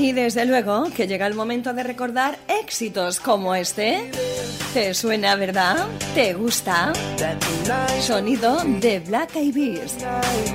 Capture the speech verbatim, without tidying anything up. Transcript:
Y desde luego que llega el momento de recordar éxitos como este. ¿Te suena, verdad? ¿Te gusta? Sonido de Black Eyed Peas.